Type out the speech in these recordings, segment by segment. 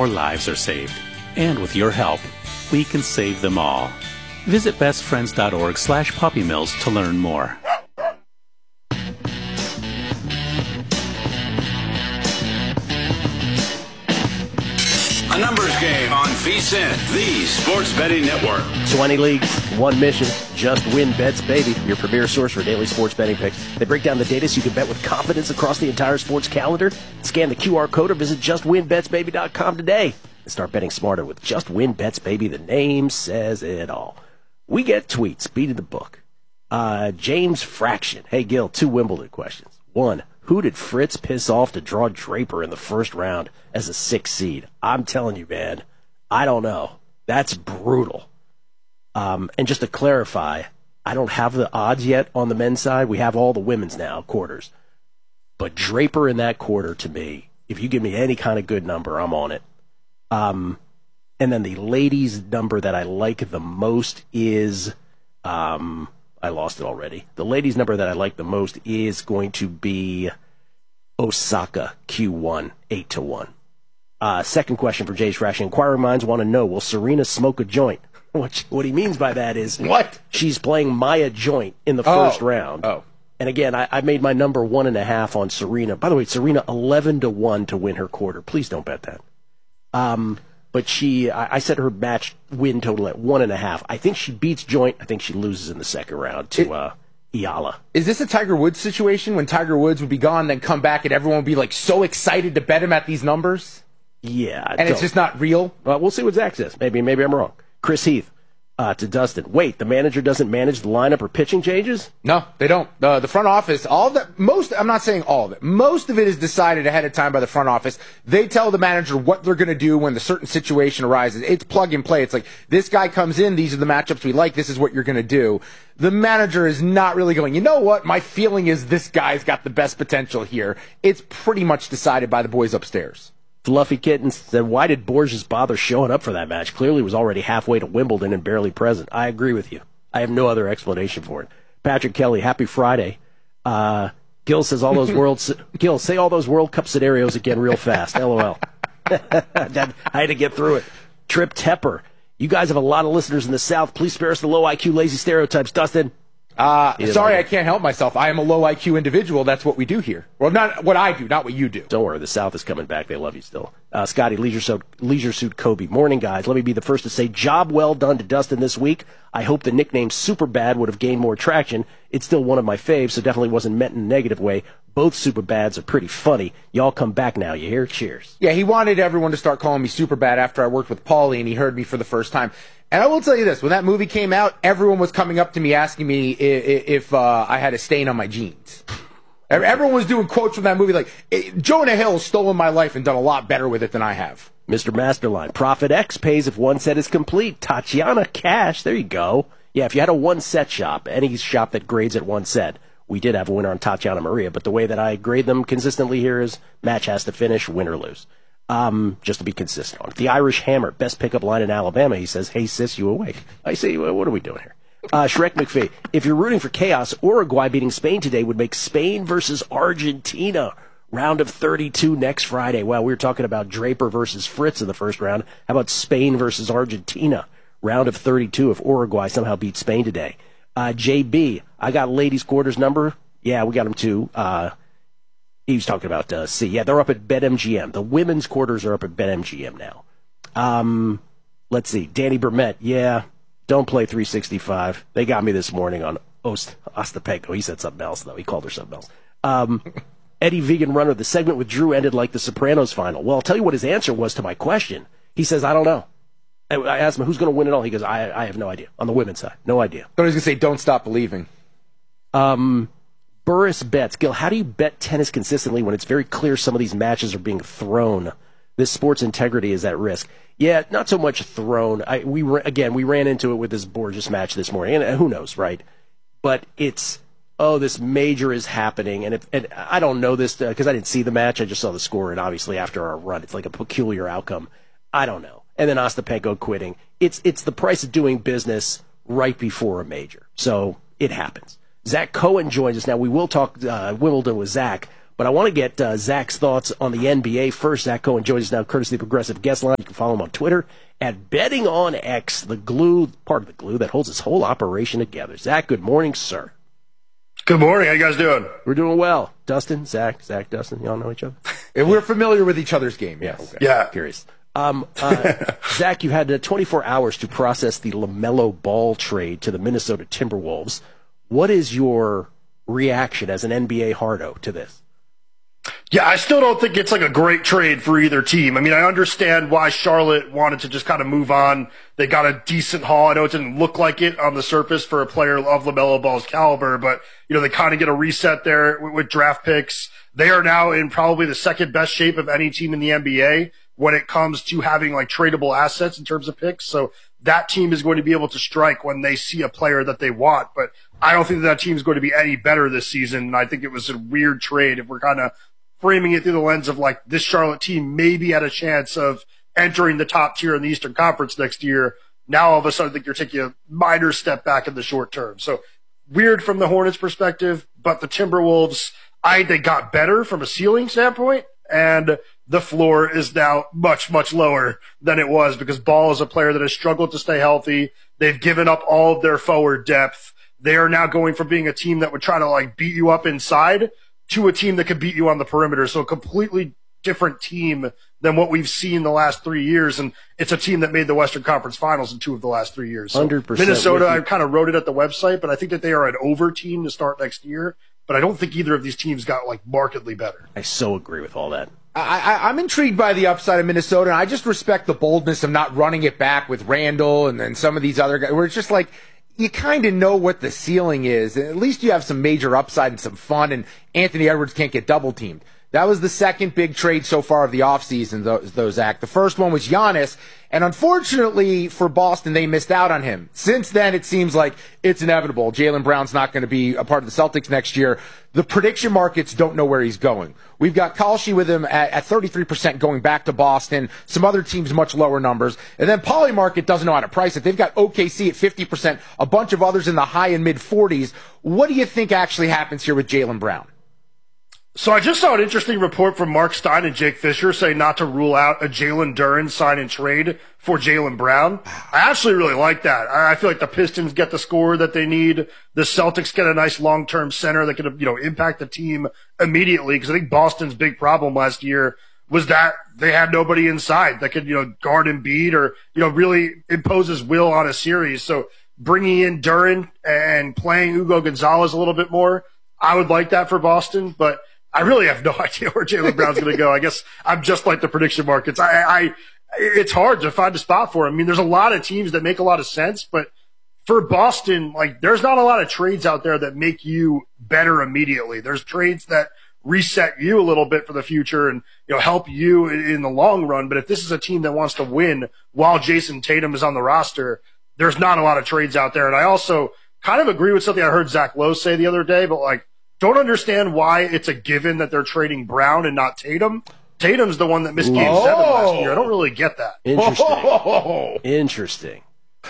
more lives are saved. And with your help, we can save them all. Visit bestfriends.org/puppymills to learn more. A numbers game on VSiN, the sports betting network. 20 leagues, one mission, just win bets, baby. Your premier source for daily sports betting picks. They break down the data so you can bet with confidence across the entire sports calendar. Scan the QR code or visit justwinbetsbaby.com today and start betting smarter with Just Win Bets, Baby. The name says it all. We get tweets, beat of the book. James Fraction. Hey, Gil, 2 Wimbledon questions. 1. Who did Fritz piss off to draw Draper in the first round as a 6th seed? I'm telling you, man, I don't know. That's brutal. And just to clarify, I don't have the odds yet on the men's side. We have all the women's now, quarters. But Draper in that quarter, to me, if you give me any kind of good number, I'm on it. And then the ladies' number that I like the most is... I lost it already. The ladies' number that I like the most is going to be Osaka Q1, 8-1. Second question for Jay's Fraction. Inquiring minds want to know, will Serena smoke a joint? What he means by that is what? She's playing Maya Joint in the first round. Oh. And again, I made my number 1.5 on Serena. By the way, Serena 11-1 to win her quarter. Please don't bet that. But I set her match win total at 1.5. I think she beats Joint. I think she loses in the second round to Iala. Is this a Tiger Woods situation when Tiger Woods would be gone, then come back, and everyone would be like so excited to bet him at these numbers? Yeah. And it's just not real? Well, we'll see what Zach says. Maybe I'm wrong. Chris Heath. To Dustin. Wait, the manager doesn't manage the lineup or pitching changes? No, they don't. The front office, I'm not saying all of it. Most of it is decided ahead of time by the front office. They tell the manager what they're going to do when the certain situation arises. It's plug and play. It's like, this guy comes in, these are the matchups we like, this is what you're going to do. The manager is not really going, you know what, my feeling is this guy's got the best potential here. It's pretty much decided by the boys upstairs. Fluffy Kitten said, why did Borges bother showing up for that match? Clearly was already halfway to Wimbledon and barely present. I agree with you. I have no other explanation for it. Patrick Kelly, happy Friday. Gil says Gil, say all those World Cup scenarios again real fast. LOL. I had to get through it. Trip Tepper. You guys have a lot of listeners in the South. Please spare us the low IQ lazy stereotypes. Dustin. Sorry, I can't help myself. I am a low IQ individual. That's what we do here. Well, not what I do, not what you do. Don't worry, the South is coming back. They love you still. Scotty, Leisure Suit Kobe. Morning, guys. Let me be the first to say, job well done to Dustin this week. I hope the nickname Superbad would have gained more traction. It's still one of my faves, so definitely wasn't meant in a negative way. Both Superbads are pretty funny. Y'all come back now, you hear? Cheers. Yeah, he wanted everyone to start calling me Superbad after I worked with Paulie, and he heard me for the first time. And I will tell you this, when that movie came out, everyone was coming up to me asking me if I had a stain on my jeans. Everyone was doing quotes from that movie like, Jonah Hill's stolen my life and done a lot better with it than I have. Mr. Masterline, Profit X pays if one set is complete. Tatiana Cash, there you go. Yeah, if you had a one-set shop, any shop that grades at one set, we did have a winner on Tatiana Maria, but the way that I grade them consistently here is match has to finish, win or lose. Just to be consistent on it. The Irish Hammer, best pickup line in Alabama. He says, hey, sis, you awake? I say, what are we doing here? Shrek McPhee, if you're rooting for chaos, Uruguay beating Spain today would make Spain versus Argentina. Round of 32 next Friday. Well, we were talking about Draper versus Fritz in the first round. How about Spain versus Argentina? Round of 32 if Uruguay somehow beats Spain today. JB, I got ladies' quarters number. Yeah, we got them too. He was talking about C. Yeah, they're up at BetMGM. The women's quarters are up at BetMGM now. Let's see. Danny Burmett. Yeah, don't play 365. They got me this morning on Ostapenko. He said something else, though. He called her something else. Eddie Vegan Runner. The segment with Drew ended like the Sopranos final. Well, I'll tell you what his answer was to my question. He says, I don't know. I asked him, who's going to win it all? He goes, I have no idea. On the women's side, no idea. I was going to say, don't stop believing. Burris bets. Gil, how do you bet tennis consistently when it's very clear some of these matches are being thrown? This sports integrity is at risk. Yeah, not so much thrown. We ran into it with this Borges match this morning, and who knows, right? But it's, this major is happening, and I don't know this because I didn't see the match. I just saw the score, and obviously after our run, it's like a peculiar outcome. I don't know. And then Ostapenko quitting. It's the price of doing business right before a major. So it happens. Zach Cohen joins us now. We will talk Wimbledon with Zach, But I want to get Zach's thoughts on the NBA first. Zach Cohen joins us now, courtesy of the Progressive Guest Line. You can follow him on Twitter at BettingOnX, the glue, part of the glue that holds this whole operation together. Zach, good morning, sir. Good morning. How you guys doing? We're doing well. Dustin, Zach, Dustin, y'all know each other? We're familiar with each other's game, yes. Okay. Yeah. Curious. Zach, you had 24 hours to process the LaMelo Ball trade to the Minnesota Timberwolves. What is your reaction as an NBA hardo to this? Yeah, I still don't think it's like a great trade for either team. I mean, I understand why Charlotte wanted to just kind of move on. They got a decent haul. I know it didn't look like it on the surface for a player of LaMelo Ball's caliber, but, they kind of get a reset there with draft picks. They are now in probably the second best shape of any team in the NBA when it comes to having like tradable assets in terms of picks. So that team is going to be able to strike when they see a player that they want. But I don't think that team is going to be any better this season. I think it was a weird trade if we're kind of framing it through the lens of like this Charlotte team maybe had a chance of entering the top tier in the Eastern Conference next year. Now all of a sudden I think you're taking a minor step back in the short term. So weird from the Hornets perspective, but the Timberwolves, they got better from a ceiling standpoint, and the floor is now much, much lower than it was because Ball is a player that has struggled to stay healthy. They've given up all of their forward depth. They are now going from being a team that would try to like beat you up inside to a team that could beat you on the perimeter. So a completely different team than what we've seen the last 3 years. And it's a team that made the Western Conference Finals in 2 of the last 3 years. So 100%. Minnesota, I kind of wrote it at the website, but I think that they are an over team to start next year. But I don't think either of these teams got like markedly better. I so agree with all that. I'm intrigued by the upside of Minnesota, and I just respect the boldness of not running it back with Randall and then some of these other guys, where it's just like, you kind of know what the ceiling is. At least you have some major upside and some fun, and Anthony Edwards can't get double-teamed. That was the second big trade so far of the offseason, though, Zach. The first one was Giannis, and unfortunately for Boston, they missed out on him. Since then, it seems like it's inevitable. Jaylen Brown's not going to be a part of the Celtics next year. The prediction markets don't know where he's going. We've got Kalshi with him at 33% going back to Boston. Some other teams much lower numbers. And then Polymarket doesn't know how to price it. They've got OKC at 50%, a bunch of others in the high and mid-40s. What do you think actually happens here with Jaylen Brown? So I just saw an interesting report from Mark Stein and Jake Fisher saying not to rule out a Jalen Duren sign and trade for Jaylen Brown. I actually really like that. I feel like the Pistons get the score that they need. The Celtics get a nice long-term center that could, impact the team immediately. Because I think Boston's big problem last year was that they had nobody inside that could, guard Embiid or, really impose his will on a series. So bringing in Duren and playing Hugo Gonzalez a little bit more, I would like that for Boston, but I really have no idea where Jaylen Brown's going to go. I guess I'm just like the prediction markets. It's hard to find a spot for him. I mean, there's a lot of teams that make a lot of sense, but for Boston, like, there's not a lot of trades out there that make you better immediately. There's trades that reset you a little bit for the future and, help you in the long run. But if this is a team that wants to win while Jason Tatum is on the roster, there's not a lot of trades out there. And I also kind of agree with something I heard Zach Lowe say the other day, but like, don't understand why it's a given that they're trading Brown and not Tatum. Tatum's the one that missed Game 7 last year. I don't really get that. Interesting.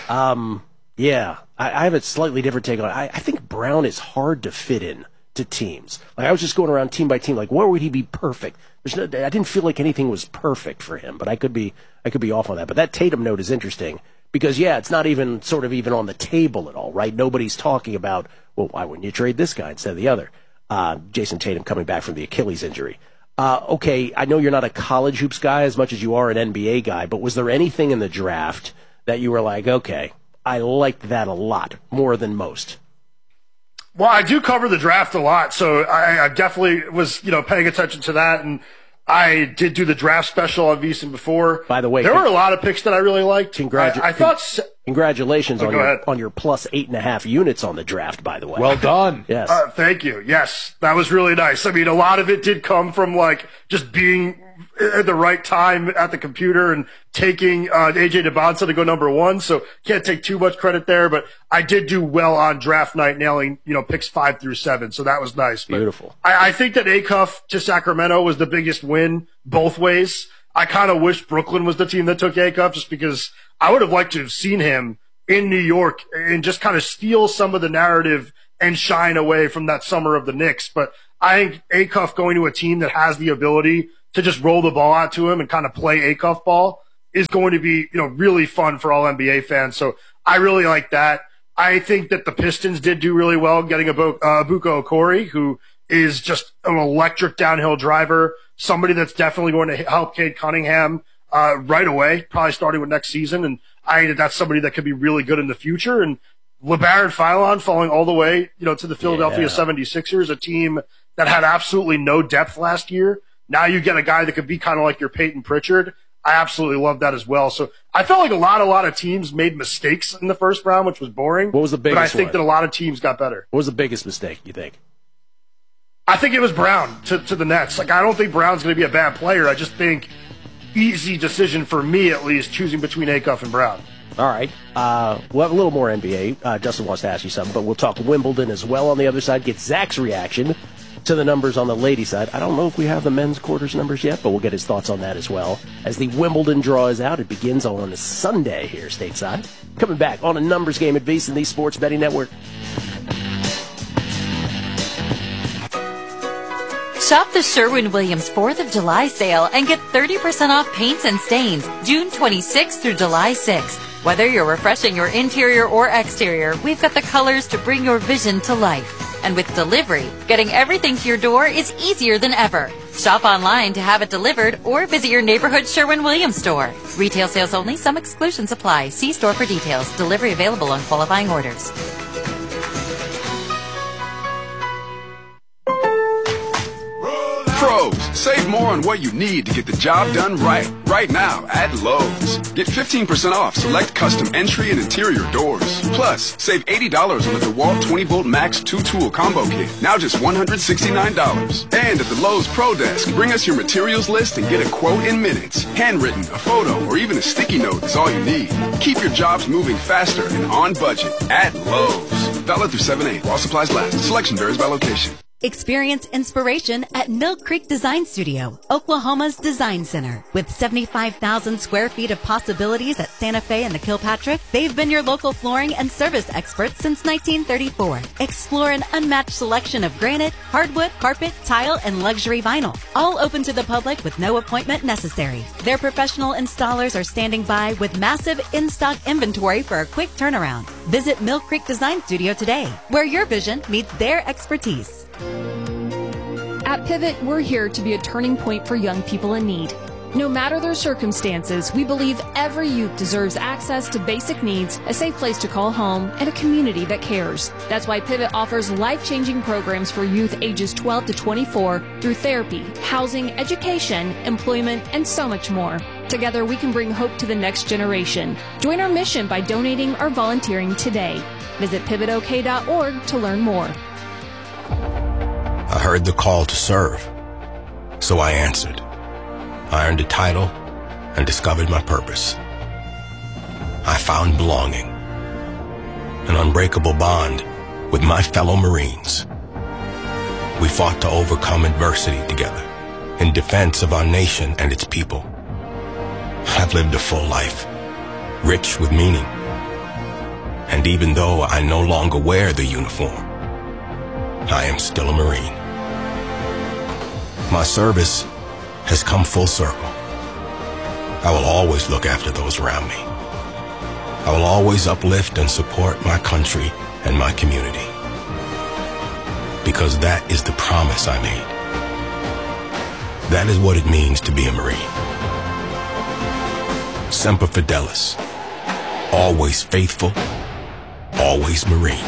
Yeah, I have a slightly different take on it. I think Brown is hard to fit in to teams. Like, I was just going around team by team, like, where would he be perfect? I didn't feel like anything was perfect for him, but I could be off on that. But that Tatum note is interesting because, yeah, it's not even sort of even on the table at all, right? Nobody's talking about, well, why wouldn't you trade this guy instead of the other? Jason Tatum coming back from the Achilles injury. Okay, I know you're not a college hoops guy as much as you are an NBA guy, but was there anything in the draft that you were like, okay, I liked that a lot, more than most? Well, I do cover the draft a lot, so I definitely was, paying attention to that, and I did do the draft special on VSiN before. By the way, there were a lot of picks that I really liked. Congratulations on your plus 8.5 units on the draft, by the way. Well done. Yes. Thank you. Yes, that was really nice. I mean, a lot of it did come from like just being at the right time at the computer and taking AJ DeBonsa to go number 1. So can't take too much credit there, but I did do well on draft night, nailing picks 5 through 7. So that was nice. Beautiful. But I think that Acuff to Sacramento was the biggest win both ways. I kind of wish Brooklyn was the team that took Acuff just because I would have liked to have seen him in New York and just kind of steal some of the narrative and shine away from that summer of the Knicks. But I think Acuff going to a team that has the ability to just roll the ball out to him and kind of play Acuff ball is going to be, really fun for all NBA fans. So I really like that. I think that the Pistons did do really well getting Abuka Okori, who is just an electric downhill driver, somebody that's definitely going to help Cade Cunningham right away, probably starting with next season. And I think that's somebody that could be really good in the future. And LeBaron Philon falling all the way, to the Philadelphia 76ers, a team that had absolutely no depth last year. Now you get a guy that could be kind of like your Peyton Pritchard. I absolutely love that as well. So I felt like a lot of teams made mistakes in the first round, which was boring. What was the biggest But I think that a lot of teams got better. What was the biggest mistake, you think? I think it was Brown to the Nets. Like, I don't think Brown's going to be a bad player. I just think easy decision for me, at least, choosing between Acuff and Brown. All right. We'll have a little more NBA. Justin wants to ask you something, but we'll talk Wimbledon as well on the other side. Get Zach's reaction to the numbers on the ladies' side. I don't know if we have the men's quarters numbers yet, but we'll get his thoughts on that as well. As the Wimbledon draw is out, it begins on a Sunday here stateside. Coming back on a numbers game at VSiN, the Sports Betting Network. Shop the Sherwin-Williams 4th of July sale and get 30% off paints and stains June 26th through July 6th. Whether you're refreshing your interior or exterior, we've got the colors to bring your vision to life. And with delivery, getting everything to your door is easier than ever. Shop online to have it delivered or visit your neighborhood Sherwin-Williams store. Retail sales only. Some exclusions apply. See store for details. Delivery available on qualifying orders. Pros, save more on what you need to get the job done right. Right now at Lowe's. Get 15% off select custom entry and interior doors. Plus, save $80 on the DeWalt 20-volt Max 2-tool combo kit. Now just $169. And at the Lowe's Pro Desk, bring us your materials list and get a quote in minutes. Handwritten, a photo, or even a sticky note is all you need. Keep your jobs moving faster and on budget at Lowe's. Valid through 7/8 while supplies last. Selection varies by location. Experience inspiration at Mill Creek Design Studio, Oklahoma's design center. With 75,000 square feet of possibilities at Santa Fe and the Kilpatrick, they've been your local flooring and service experts since 1934. Explore an unmatched selection of granite, hardwood, carpet, tile, and luxury vinyl. All open to the public with no appointment necessary. Their professional installers are standing by with massive in-stock inventory for a quick turnaround. Visit Mill Creek Design Studio today, where your vision meets their expertise. At Pivot, we're here to be a turning point for young people in need. No matter their circumstances, we believe every youth deserves access to basic needs, a safe place to call home, and a community that cares. That's why Pivot offers life-changing programs for youth ages 12 to 24 through therapy, housing, education, employment, and so much more. Together, we can bring hope to the next generation. Join our mission by donating or volunteering today. Visit pivotok.org to learn more. I heard the call to serve, so I answered. I earned a title and discovered my purpose. I found belonging, an unbreakable bond with my fellow Marines. We fought to overcome adversity together in defense of our nation and its people. I've lived a full life, rich with meaning. And even though I no longer wear the uniform, I am still a Marine. My service has come full circle. I will always look after those around me. I will always uplift and support my country and my community. Because that is the promise I made. That is what it means to be a Marine. Semper Fidelis. Always faithful, always Marine.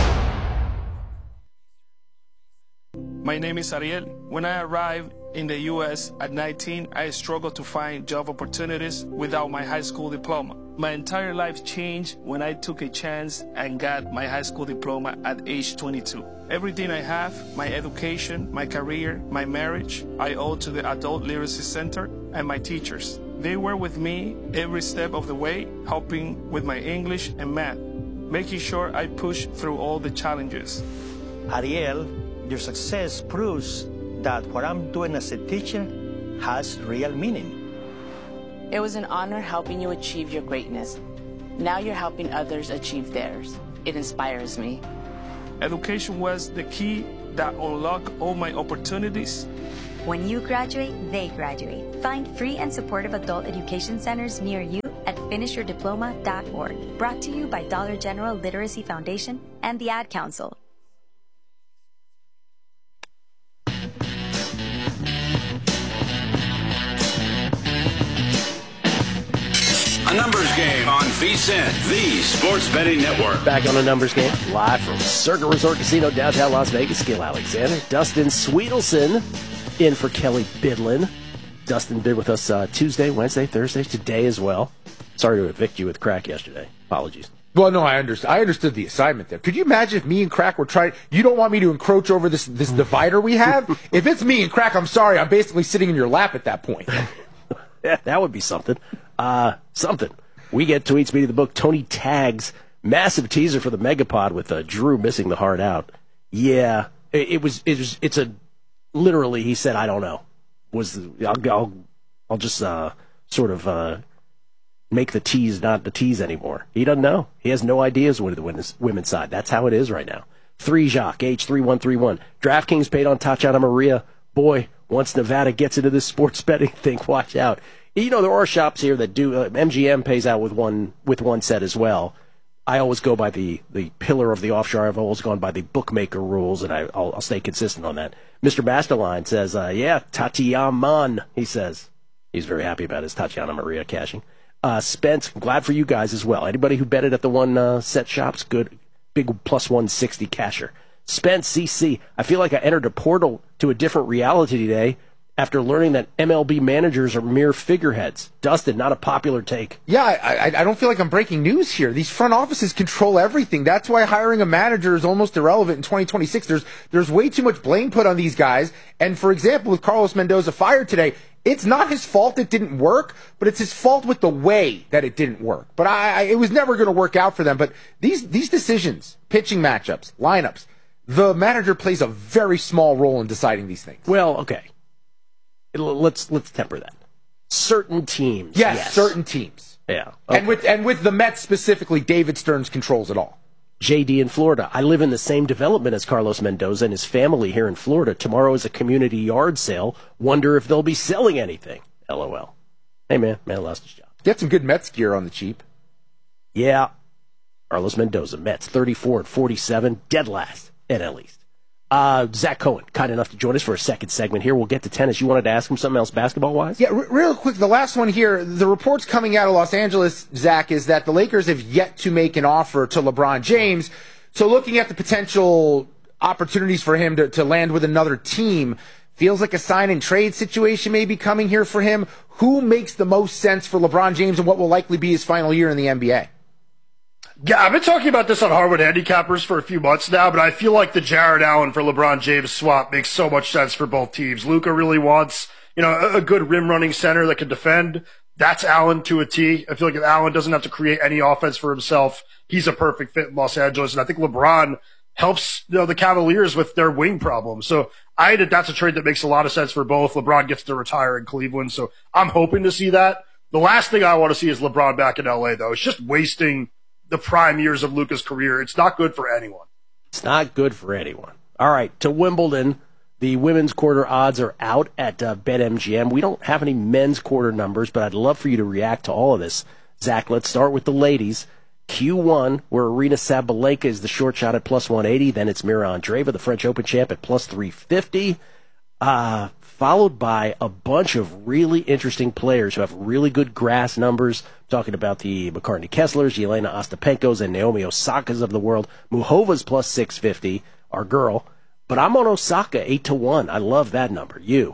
My name is Ariel. When I arrived in the U.S. at 19, I struggled to find job opportunities without my high school diploma. My entire life changed when I took a chance and got my high school diploma at age 22. Everything I have, my education, my career, my marriage, I owe to the Adult Literacy Center and my teachers. They were with me every step of the way, helping with my English and math, making sure I push through all the challenges. Ariel, your success proves that what I'm doing as a teacher has real meaning. It was an honor helping you achieve your greatness. Now you're helping others achieve theirs. It inspires me. Education was the key that unlock all my opportunities. When you graduate, they graduate. Find free and supportive adult education centers near you at finishyourdiploma.org. Brought to you by Dollar General Literacy Foundation and the Ad Council. A numbers game on VSiN, the Sports Betting Network. Back on a numbers game, live from Circuit Resort Casino, downtown Las Vegas. Gil Alexander, Dustin Sweetelson in for Kelly Bidlin. Dustin been with us Tuesday, Wednesday, Thursday, today as well. Sorry to evict you with Crack yesterday. Apologies. Well, no, I understood the assignment there. Could you imagine if me and Crack were trying? You don't want me to encroach over this divider we have? If it's me and Crack, I'm sorry. I'm basically sitting in your lap at that point. Yeah, that would be something. Something. We get tweets, meeting the book. Tony tags massive teaser for the Megapod with Drew missing the heart out. Yeah, it's a literally. He said, "I don't know." I'll just sort of make the tease not the tease anymore. He doesn't know. He has no ideas with the women's side. That's how it is right now. 3 Jacques H3131. DraftKings paid on Tatiana Maria. Boy, once Nevada gets into this sports betting thing, watch out. You know, there are shops here that do. MGM pays out with one set as well. I always go by the pillar of the offshore. I've always gone by the bookmaker rules, and I'll stay consistent on that. Mr. Masterline says, yeah, Tatiana, he says. He's very happy about his Tatiana Maria cashing. Spence, glad for you guys as well. Anybody who betted at the one set shops, good, big plus 160 casher. Spence CC, I feel like I entered a portal to a different reality today after learning that MLB managers are mere figureheads. Dustin, not a popular take. Yeah, I don't feel like I'm breaking news here. These front offices control everything. That's why hiring a manager is almost irrelevant in 2026. There's way too much blame put on these guys. And for example, with Carlos Mendoza fired today, it's not his fault it didn't work, but it's his fault with the way that it didn't work. But it was never going to work out for them. But these decisions, pitching matchups, lineups, the manager plays a very small role in deciding these things. Well, okay. Let's temper that. Certain teams. Yes, certain teams. Yeah. Okay. And with the Mets specifically, David Stearns controls it all. JD in Florida. I live in the same development as Carlos Mendoza and his family here in Florida. Tomorrow is a community yard sale. Wonder if they'll be selling anything. LOL. Hey, man lost his job. Get some good Mets gear on the cheap. Yeah. Carlos Mendoza, Mets, 34-47, dead last, NL East. Zach Cohen, kind enough to join us for a second segment here. We'll get to tennis. You wanted to ask him something else basketball-wise? Yeah, real quick, the last one here. The reports coming out of Los Angeles, Zach, is that the Lakers have yet to make an offer to LeBron James. So looking at the potential opportunities for him to land with another team, feels like a sign-and-trade situation may be coming here for him. Who makes the most sense for LeBron James and what will likely be his final year in the NBA? Yeah, I've been talking about this on Hardwood Handicappers for a few months now, but I feel like the Jared Allen for LeBron James swap makes so much sense for both teams. Luka really wants, a good rim-running center that can defend. That's Allen to a T. I feel like if Allen doesn't have to create any offense for himself, he's a perfect fit in Los Angeles. And I think LeBron helps the Cavaliers with their wing problem. So that's a trade that makes a lot of sense for both. LeBron gets to retire in Cleveland, so I'm hoping to see that. The last thing I want to see is LeBron back in LA, though. It's just wasting the prime years of Luka's career. It's not good for anyone. It's not good for anyone. All right, to Wimbledon. The women's quarter odds are out at BetMGM. We don't have any men's quarter numbers, but I'd love for you to react to all of this. Zach, let's start with the ladies. Q1, where Arina Sabalenka is the short shot at plus 180. Then it's Mira Andreeva, the French Open champ, at plus 350. Followed by a bunch of really interesting players who have really good grass numbers. I'm talking about the McCartney Kesslers, Yelena Ostapenko's, and Naomi Osaka's of the world. Muhova's plus 650, our girl. But I'm on Osaka 8-1. I love that number. You?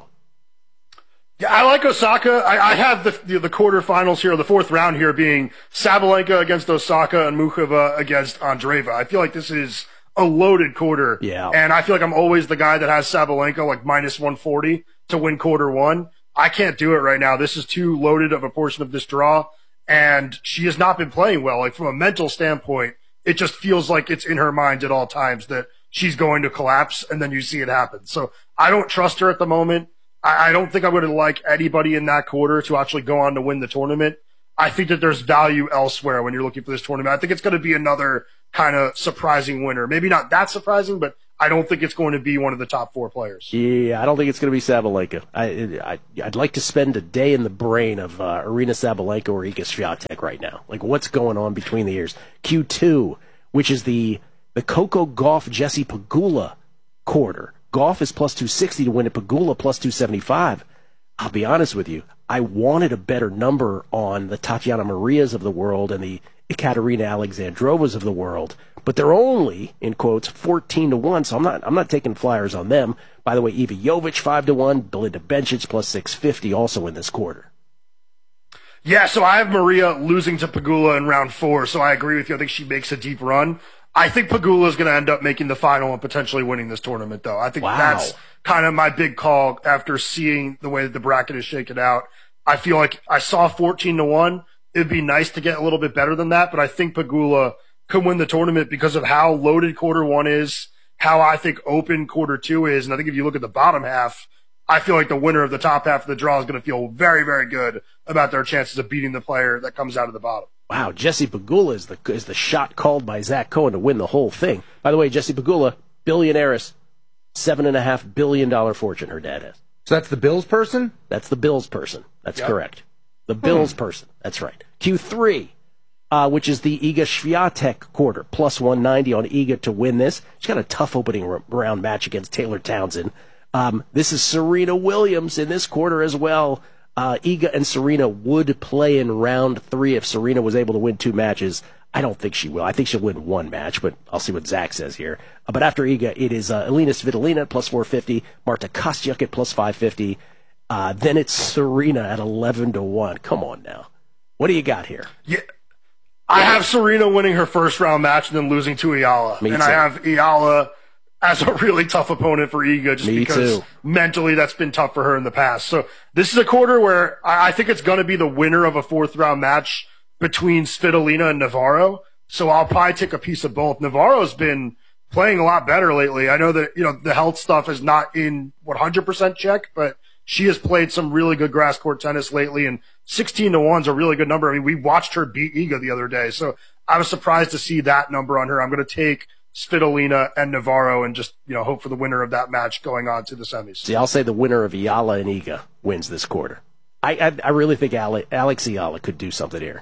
Yeah, I like Osaka. I have the quarterfinals here, the fourth round here being Sabalenka against Osaka and Muchova against Andreeva. I feel like this is a loaded quarter. Yeah. And I feel like I'm always the guy that has Sabalenka like minus 140 to win quarter one. I can't do it right now. This is too loaded of a portion of this draw. And she has not been playing well. Like from a mental standpoint, it just feels like it's in her mind at all times that she's going to collapse, and then you see it happen. So I don't trust her at the moment. I don't think I'm going to like anybody in that quarter to actually go on to win the tournament. I think that there's value elsewhere when you're looking for this tournament. I think it's going to be another kind of surprising winner. Maybe not that surprising, but I don't think it's going to be one of the top 4 players. Yeah, I don't think it's going to be Sabalenka. I'd like to spend a day in the brain of Aryna Sabalenka or Iga Swiatek right now. Like, what's going on between the ears? Q2, which is the Coco Gauff Jesse Pegula quarter. Gauff is plus 260 to win it. Pegula plus 275. I'll be honest with you. I wanted a better number on the Tatiana Marias of the world and the Ekaterina Alexandrovas of the world, but they're only, in quotes, 14-1, so I'm not taking flyers on them. By the way, Iva Jovic 5-1, Belinda Bencic plus 650 also in this quarter. Yeah, so I have Maria losing to Pegula in round 4, so I agree with you. I think she makes a deep run. I think Pegula is going to end up making the final and potentially winning this tournament, though. I think that's kind of my big call after seeing the way that the bracket is shaken out. I feel like I saw 14-1. It'd be nice to get a little bit better than that, but I think Pegula could win the tournament because of how loaded quarter 1 is, how I think open quarter 2 is, and I think if you look at the bottom half, I feel like the winner of the top half of the draw is going to feel very, very good about their chances of beating the player that comes out of the bottom. Wow, Jesse Pegula is the shot called by Zach Cohen to win the whole thing. By the way, Jesse Pegula, billionaires, $7.5 billion fortune her dad has. So that's the Bills person? That's the Bills person. That's correct. The Bills person. That's right. Q3, which is the Iga Swiatek quarter, plus 190 on Iga to win this. She's got a tough opening round match against Taylor Townsend. This is Serena Williams in this quarter as well. Iga and Serena would play in round 3 if Serena was able to win 2 matches. I don't think she will. I think she'll win 1 match, but I'll see what Zach says here. But after Iga, it is Elina Svitolina at plus 450, Marta Kostyuk at plus 550. Then it's Serena at 11-1. Come on now. What do you got here? Yeah, I have Serena winning her first round match and then losing to Ayala. Me and too. I have Ayala as a really tough opponent for Iga just because mentally that's been tough for her in the past. So this is a quarter where I think it's going to be the winner of a 4th round match between Svitolina and Navarro. So I'll probably take a piece of both. Navarro's been playing a lot better lately. I know that, the health stuff is not in 100% check, but she has played some really good grass court tennis lately, and 16-1 is a really good number. I mean, we watched her beat Iga the other day, so I was surprised to see that number on her. I'm going to take Svitolina and Navarro and just, hope for the winner of that match going on to the semis. See, I'll say the winner of Ayala and Iga wins this quarter. I really think Alex Ayala could do something here.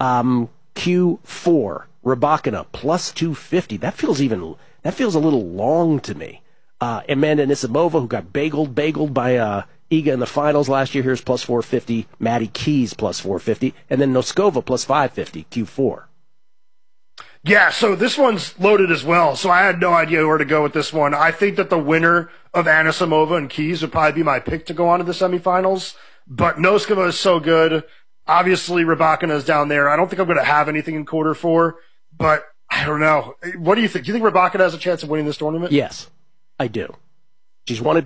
Q4, Rybakina plus 250. That feels a little long to me. Amanda Anisimova, who got bageled by Iga in the finals last year, here's plus 450. Maddie Keys plus 450. And then Noskova plus 550, Q4. Yeah, so this one's loaded as well. So I had no idea where to go with this one. I think that the winner of Anisimova and Keys would probably be my pick to go on to the semifinals. But Noskova is so good. Obviously, Rybakina is down there. I don't think I'm going to have anything in quarter 4, but I don't know. What do you think? Do you think Rybakina has a chance of winning this tournament? Yes, I do. She's won it.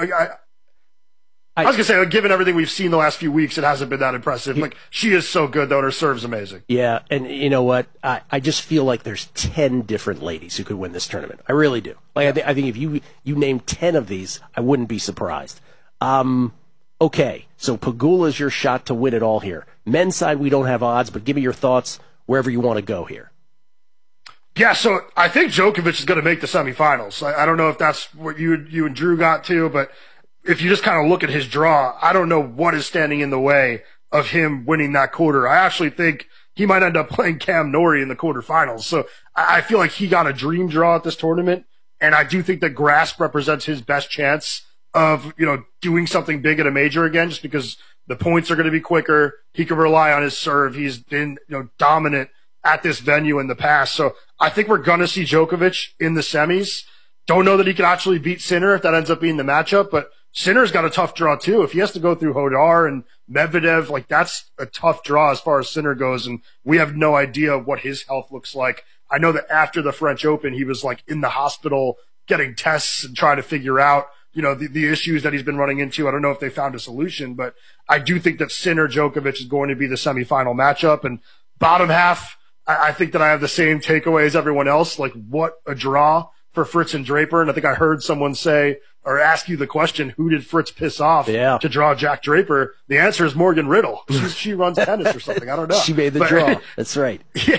I was going to say, given everything we've seen the last few weeks, it hasn't been that impressive. She is so good, though, and her serve's amazing. Yeah, and you know what? I just feel like there's 10 different ladies who could win this tournament. I really do. I think if you name 10 of these, I wouldn't be surprised. Okay, so Pegula is your shot to win it all here. Men's side, we don't have odds, but give me your thoughts wherever you want to go here. Yeah, so I think Djokovic is going to make the semifinals. I don't know if that's what you and Drew got to, but if you just kind of look at his draw, I don't know what is standing in the way of him winning that quarter. I actually think he might end up playing Cam Norrie in the quarterfinals. So I feel like he got a dream draw at this tournament, and I do think that Grasp represents his best chance of, doing something big at a major again, just because the points are going to be quicker. He can rely on his serve. He's been, dominant at this venue in the past. So I think we're going to see Djokovic in the semis. Don't know that he can actually beat Sinner if that ends up being the matchup, but Sinner's got a tough draw too. If he has to go through Hodar and Medvedev, that's a tough draw as far as Sinner goes, and we have no idea what his health looks like. I know that after the French Open, he was in the hospital getting tests and trying to figure out, the issues that he's been running into. I don't know if they found a solution, but I do think that Sinner Djokovic is going to be the semifinal matchup. And bottom half, I think that I have the same takeaway as everyone else. What a draw for Fritz and Draper. And I think I heard someone say or ask you the question, who did Fritz piss off to draw Jack Draper? The answer is Morgan Riddle. She runs tennis or something. I don't know. She made the draw. That's right. Yeah.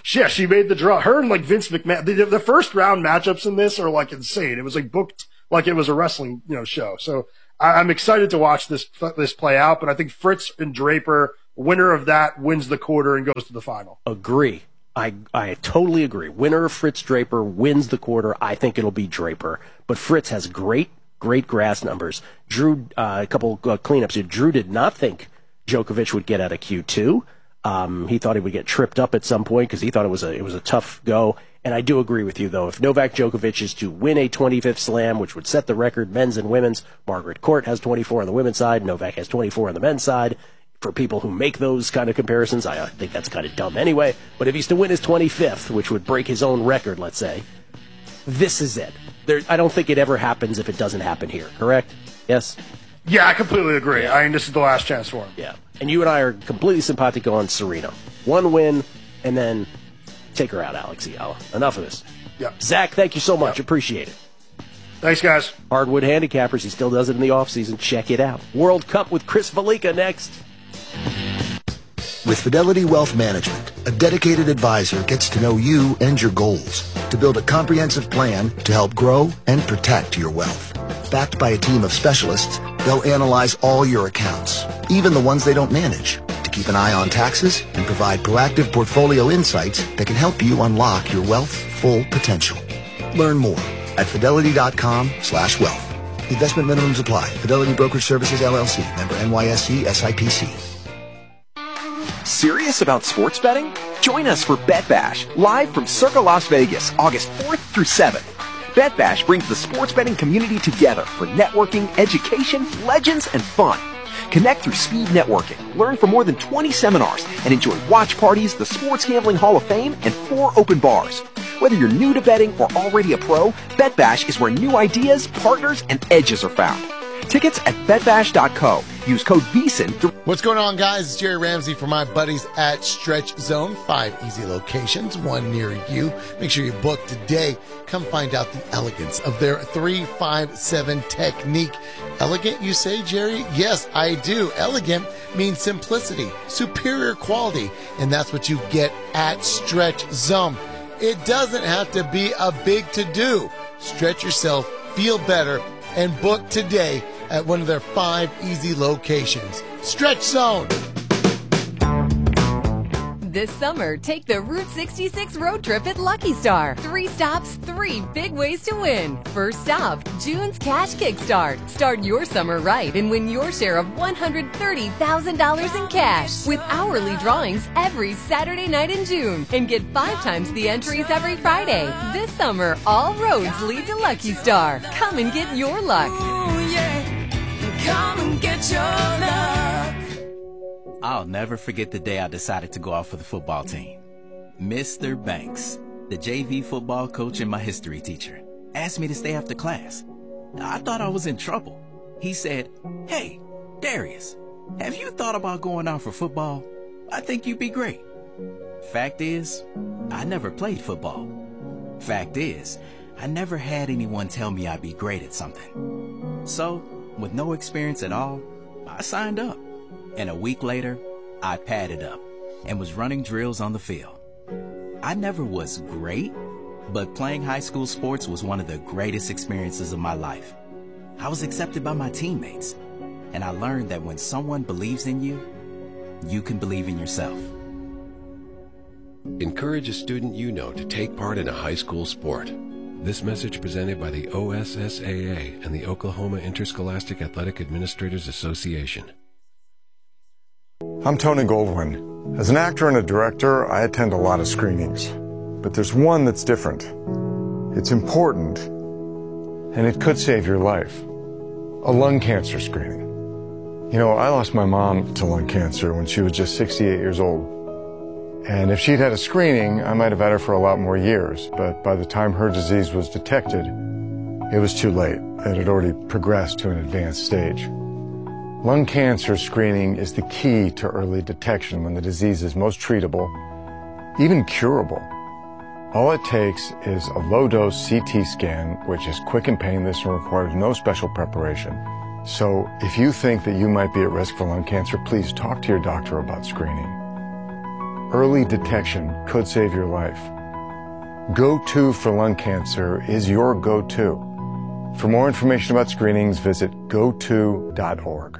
Yeah, she made the draw. Her and like Vince McMahon, the first round matchups in this are like insane. It was like booked like it was a wrestling, show. So I'm excited to watch this play out, but I think Fritz and Draper, winner of that, wins the quarter and goes to the final. Agree. I totally agree. Winner of Fritz Draper wins the quarter. I think it'll be Draper. But Fritz has great grass numbers. Drew, a couple cleanups here. Drew did not think Djokovic would get out of Q2. He thought he would get tripped up at some point because he thought it was a tough go. And I do agree with you, though. If Novak Djokovic is to win a 25th slam, which would set the record, men's and women's, Margaret Court has 24 on the women's side, Novak has 24 on the men's side. For people who make those kind of comparisons, I think that's kind of dumb anyway. But if he's to win his 25th, which would break his own record, let's say, this is it. I don't think it ever happens if it doesn't happen here, correct? Yes? Yeah, I completely agree. Yeah. I mean, this is the last chance for him. Yeah. And you and I are completely simpatico on Serena. One win, and then take her out, Alex Ayala. Enough of this. Yeah. Zach, thank you so much. Appreciate it. Thanks, guys. Hardwood Handicappers. He still does it in the offseason. Check it out. World Cup with Chris Valika next. With Fidelity Wealth Management, a dedicated advisor gets to know you and your goals to build a comprehensive plan to help grow and protect your wealth. Backed by a team of specialists, they'll analyze all your accounts, even the ones they don't manage, to keep an eye on taxes and provide proactive portfolio insights that can help you unlock your wealth's full potential. Learn more at fidelity.com/wealth. Investment minimums apply. Fidelity Brokerage Services, LLC. Member NYSE SIPC. Serious about sports betting? Join us for Bet Bash, live from Circa Las Vegas, August 4th through 7th. Bet Bash brings the sports betting community together for networking, education, legends, and fun. Connect through speed networking, learn from more than 20 seminars, and enjoy watch parties, the Sports Gambling Hall of Fame, and 4 open bars. Whether you're new to betting or already a pro, Bet Bash is where new ideas, partners, and edges are found. Tickets at betbash.co. Use code VEASAN. What's going on, guys? It's Jerry Ramsey for my buddies at Stretch Zone. 5 easy locations, 1 near you. Make sure you book today. Come find out the elegance of their 3-5-7 technique. Elegant, you say, Jerry? Yes, I do. Elegant means simplicity, superior quality, and that's what you get at Stretch Zone. It doesn't have to be a big to-do. Stretch yourself, feel better, and book today at one of their 5 easy locations. Stretch Zone. This summer, take the Route 66 road trip at Lucky Star. 3 stops, 3 big ways to win. First stop, June's Cash Kickstart. Start your summer right and win your share of $130,000 in cash with hourly drawings every Saturday night in June. And get 5 times the entries every Friday. This summer, all roads lead to Lucky Star. Come and get your luck. Ooh, yeah. Come and get your luck. I'll never forget the day I decided to go out for the football team. Mr. Banks, the JV football coach and my history teacher, asked me to stay after class. I thought I was in trouble. He said, "Hey, Darius, have you thought about going out for football? I think you'd be great." Fact is, I never played football. Fact is, I never had anyone tell me I'd be great at something. So, with no experience at all, I signed up. And a week later, I padded up and was running drills on the field. I never was great, but playing high school sports was one of the greatest experiences of my life. I was accepted by my teammates, and I learned that when someone believes in you, you can believe in yourself. Encourage a student you know to take part in a high school sport. This message presented by the OSSAA and the Oklahoma Interscholastic Athletic Administrators Association. I'm Tony Goldwyn. As an actor and a director, I attend a lot of screenings. But there's one that's different. It's important, and it could save your life. A lung cancer screening. You know, I lost my mom to lung cancer when she was just 68 years old. And if she'd had a screening, I might have had her for a lot more years. But by the time her disease was detected, it was too late. It had already progressed to an advanced stage. Lung cancer screening is the key to early detection when the disease is most treatable, even curable. All it takes is a low-dose CT scan, which is quick and painless and requires no special preparation. So if you think that you might be at risk for lung cancer, please talk to your doctor about screening. early detection could save your life. Go-To for lung cancer is your go-to. For more information about screenings, visit goto.org.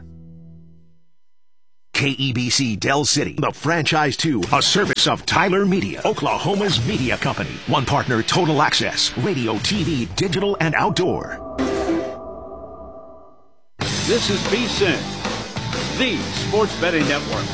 KEBC Del City, the franchise 2, a service of Tyler Media, Oklahoma's media company. One partner, Total Access, radio, TV, digital, and outdoor. This is VSiN, the Sports Betting Network.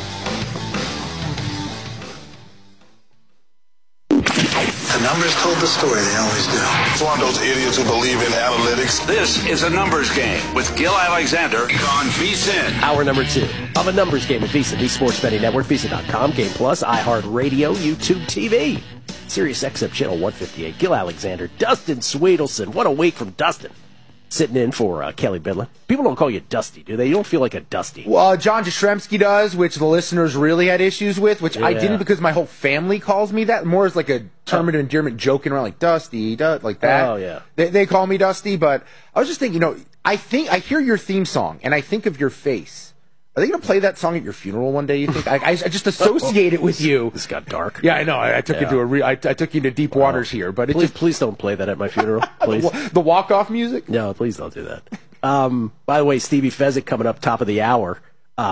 The numbers told the story, they always do. It's one of those idiots who believe in analytics. This is a numbers game with Gil Alexander on VSiN. Hour number 2 of a numbers game with VSiN, the Sports Betting Network, VSiN.com, Game Plus, iHeartRadio, YouTube TV, Sirius XM Channel 158. Gil Alexander, Dustin Swedelson. What a week from Dustin. Sitting in for Kelly Bidlin. People don't call you Dusty, do they? You don't feel like a Dusty. Well, John Jastrzemski does, which the listeners really had issues with, which I didn't because my whole family calls me that. More as like a term of endearment, joking around like Dusty, like that. Oh, yeah. They call me Dusty, but I was just thinking, I hear your theme song, and I think of your face. Are they going to play that song at your funeral one day, you think? I just associate it with you. This got dark. Yeah, I know. I took you to I took you to deep waters here, but please don't play that at my funeral, please. The walk-off music? No, please don't do that. By the way, Stevie Fezzik coming up top of the hour.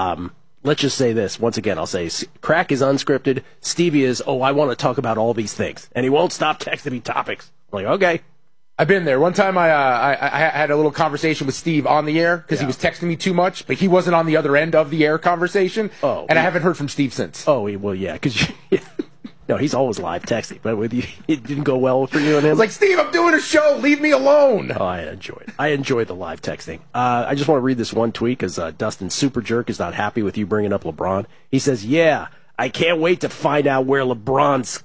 Let's just say this. Once again, I'll say Crack is unscripted. Stevie is, I want to talk about all these things. And he won't stop texting me topics. I'm like, okay. I've been there. One time I had a little conversation with Steve on the air because he was texting me too much, but he wasn't on the other end of the air conversation. I haven't heard from Steve since. Because no, he's always live texting, but with you, it didn't go well for you and him. I was like, Steve, I'm doing a show. Leave me alone. Oh, I enjoy it. I enjoy the live texting. I just want to read this one tweet because Dustin Super Jerk is not happy with you bringing up LeBron. He says, I can't wait to find out where LeBron's...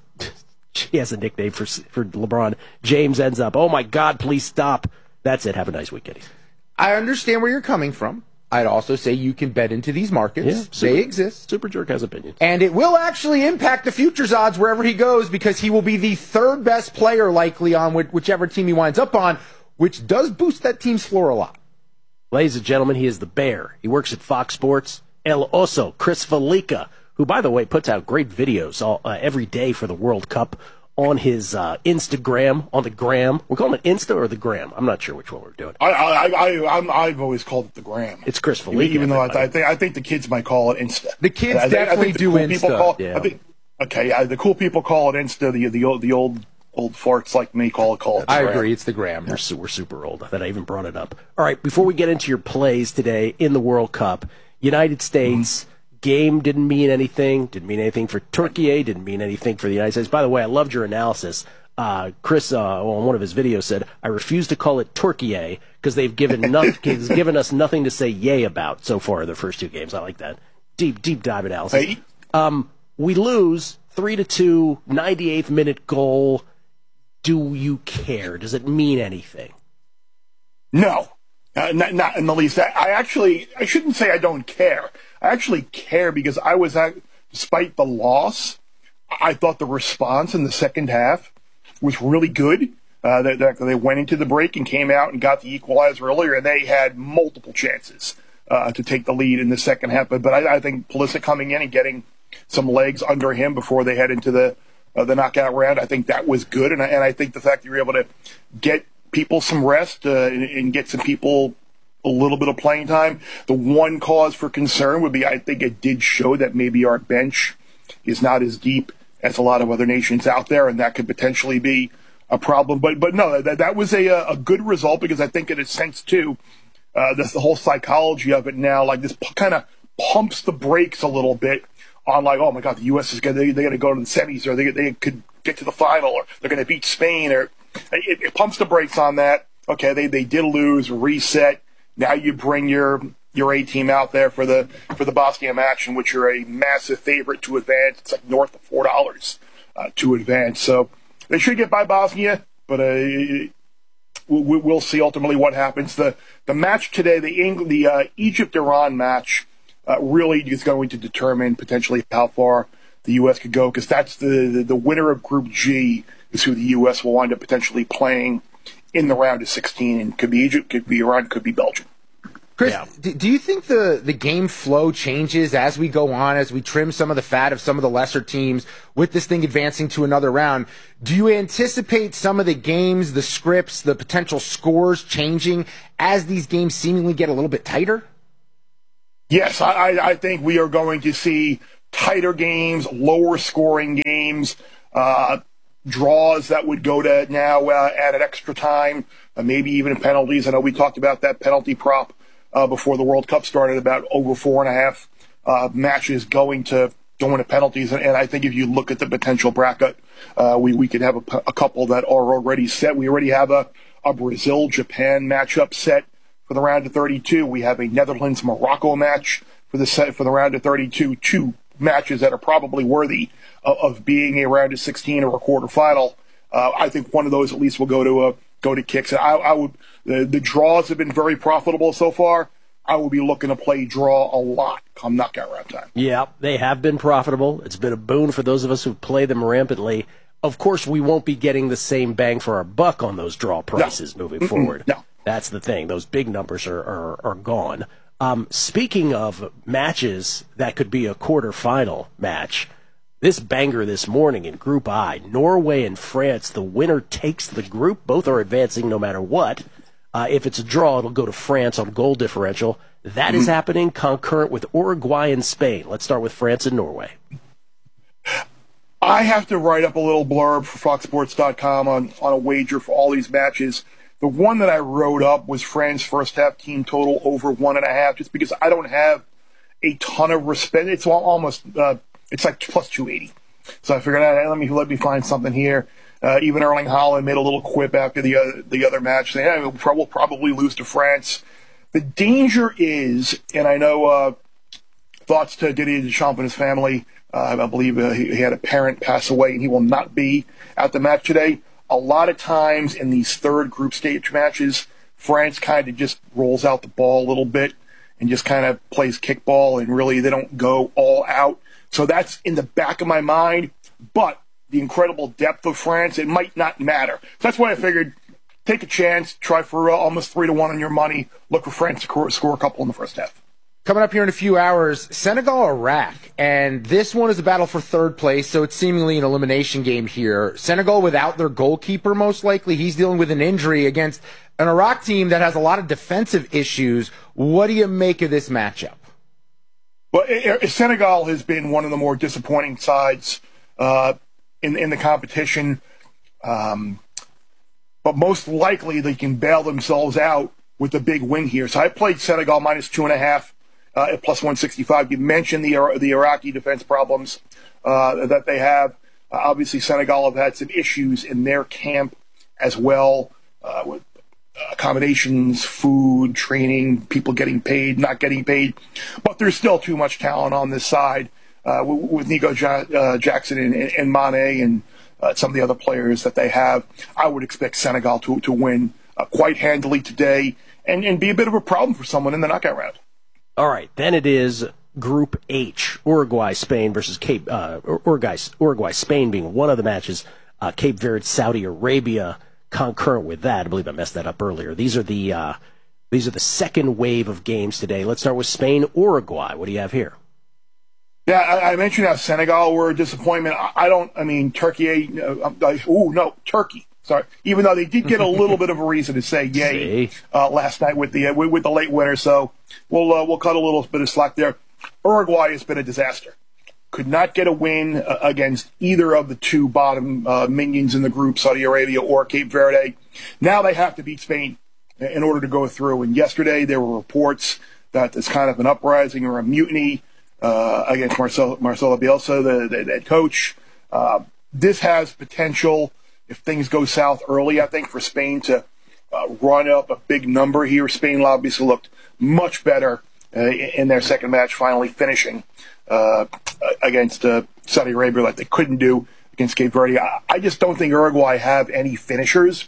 He has a nickname for LeBron. James ends up, oh my God, please stop. That's it. Have a nice weekend. I understand where you're coming from. I'd also say you can bet into these markets. They exist. Super Jerk has opinions. And it will actually impact the futures odds wherever he goes because he will be the third best player likely on whichever team he winds up on, which does boost that team's floor a lot. Ladies and gentlemen, he is the Bear. He works at Fox Sports. El Oso, Chris Felica, who, by the way, puts out great videos every day for the World Cup on his Instagram, on the gram. We're calling it Insta or the gram? I'm not sure which one we're doing. I've always called it the gram. It's Chris Felica. Even though I think the kids might call it Insta. The kids definitely do Insta. The cool people call it Insta. The old farts like me call it. I agree. It's the gram. We're super old that I even brought it up. All right, before we get into your plays today in the World Cup, United States... Game didn't mean anything for Turkey, didn't mean anything for the United States. By the way, I loved your analysis. Chris, on one of his videos, said, I refuse to call it Turkey because they've given us nothing to say yay about so far in the first two games. I like that. Deep dive analysis. Hey. We lose 3-2, 98th minute goal. Do you care? Does it mean anything? No. Not in the least. I shouldn't say I don't care. I actually care because despite the loss, I thought the response in the second half was really good. They went into the break and came out and got the equalizer earlier, and they had multiple chances to take the lead in the second half. But I think Pulisic coming in and getting some legs under him before they head into the knockout round, I think that was good. And I think the fact that you're able to get people some rest and get some people a little bit of playing time. The one cause for concern would be I think it did show that maybe our bench is not as deep as a lot of other nations out there, and that could potentially be a problem. But no, that was a good result because I think in a sense, too, the whole psychology of it now, like this kind of pumps the brakes a little bit on like, oh, my God, the U.S. is they're going to go to the semis or they could get to the final or they're going to beat Spain. Or it pumps the brakes on that. Okay, they did lose, reset. Now you bring your A team out there for the Bosnia match, in which you're a massive favorite to advance. It's like north of $4 to advance. So they should get by Bosnia, but we'll see ultimately what happens. The match today, the Egypt-Iran match, really is going to determine potentially how far the U.S. could go, because that's the winner of Group G is who the U.S. will wind up potentially playing in the round of 16, and could be Egypt, could be Iran, could be Belgium. Chris, do you think the game flow changes as we go on, as we trim some of the fat of some of the lesser teams with this thing advancing to another round? Do you anticipate some of the games, the scripts, the potential scores changing as these games seemingly get a little bit tighter? Yes, I think we are going to see tighter games, lower scoring games, draws that would go to now add an extra time, maybe even penalties. I know we talked about that penalty prop before the World Cup started, about over 4.5 matches going to penalties. And I think if you look at the potential bracket, we could have a couple that are already set. We already have a Brazil-Japan matchup set for the round of 32. We have a Netherlands-Morocco match for the round of 32. Two matches that are probably worthy of being a round of 16 or a quarterfinal. I think one of those at least will go to kicks. The draws have been very profitable so far. I will be looking to play draw a lot come knockout round time. Yeah, they have been profitable. It's been a boon for those of us who play them rampantly. Of course, we won't be getting the same bang for our buck on those draw prices moving forward. No. That's the thing. Those big numbers are gone. Speaking of matches that could be a quarterfinal match, this banger this morning in Group I, Norway and France, the winner takes the group. Both are advancing no matter what. If it's a draw, it'll go to France on goal differential. That is happening concurrent with Uruguay and Spain. Let's start with France and Norway. I have to write up a little blurb for FoxSports.com on a wager for all these matches. The one that I wrote up was France first half team total over 1.5, just because I don't have a ton of respect. It's almost it's like plus 280. So I figured out, let me find something here. Even Erling Haaland made a little quip after the other match saying, we'll probably lose to France. The danger is, and I know thoughts to Didier Deschamps and his family. I believe he had a parent pass away, and he will not be at the match today. A lot of times in these third group stage matches, France kind of just rolls out the ball a little bit and just kind of plays kickball, and really they don't go all out. So that's in the back of my mind. But the incredible depth of France, it might not matter. So that's why I figured take a chance, try for almost 3-1 on your money, look for France to score a couple in the first half. Coming up here in a few hours, Senegal, Iraq, and this one is a battle for third place, so it's seemingly an elimination game here. Senegal without their goalkeeper, most likely. He's dealing with an injury against an Iraq team that has a lot of defensive issues. What do you make of this matchup? Well, Senegal has been one of the more disappointing sides in the competition, but most likely they can bail themselves out with a big win here. So I played Senegal minus 2.5 at plus 165. You mentioned the Iraqi defense problems that they have. Obviously, Senegal have had some issues in their camp as well with accommodations, food, training, people getting paid, not getting paid. But there's still too much talent on this side with Nico Jackson and Mane and some of the other players that they have. I would expect Senegal to win quite handily today and be a bit of a problem for someone in the knockout round. All right, then it is Group H, Uruguay, Spain versus Uruguay, Spain being one of the matches. Cape Verde, Saudi Arabia, concurrent with that. I believe I messed that up earlier. These are the second wave of games today. Let's start with Spain, Uruguay. What do you have here? Yeah, I mentioned how Senegal were a disappointment. Turkey. Sorry, even though they did get a little bit of a reason to say yay last night with the late winner, so we'll cut a little bit of slack there. Uruguay has been a disaster. Could not get a win against either of the two bottom minions in the group, Saudi Arabia or Cape Verde. Now they have to beat Spain in order to go through. And yesterday there were reports that there's kind of an uprising or a mutiny against Marcelo Bielsa, the head coach. This has potential, if things go south early, I think, for Spain to run up a big number here. Spain obviously looked much better in their second match, finally finishing against Saudi Arabia like they couldn't do against Cape Verde. I just don't think Uruguay have any finishers.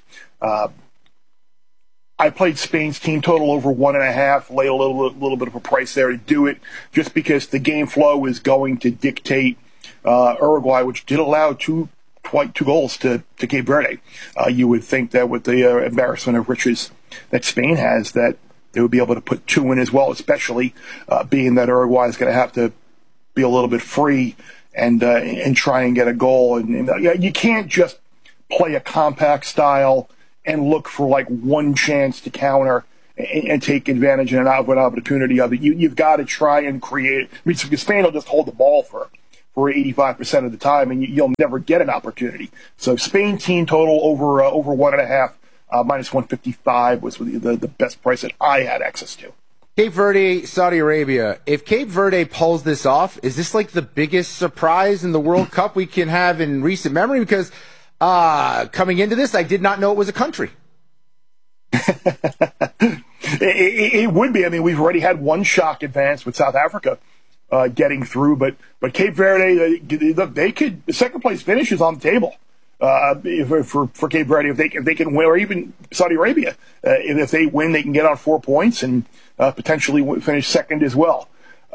I played Spain's team total over 1.5, laid a little bit of a price there to do it, just because the game flow is going to dictate Uruguay, which did allow two goals to Cape Verde. You would think that with the embarrassment of riches that Spain has, that they would be able to put 2 in as well, especially being that Uruguay is going to have to be a little bit free and try and get a goal. And you can't just play a compact style and look for like one chance to counter and take advantage and an opportunity of it. You've got to try and create. I mean, Spain will just hold the ball for 85% of the time, and you'll never get an opportunity. So Spain team total over 1.5, minus 155 was the best price that I had access to. Cape Verde, Saudi Arabia. If Cape Verde pulls this off, is this like the biggest surprise in the World Cup we can have in recent memory? Because coming into this, I did not know it was a country. It would be. I mean, we've already had one shock advance with South Africa getting through, but Cape Verde, they could. The second place finish is on the table for Cape Verde if they can win, or even Saudi Arabia. If they win, they can get on 4 points and potentially finish second as well.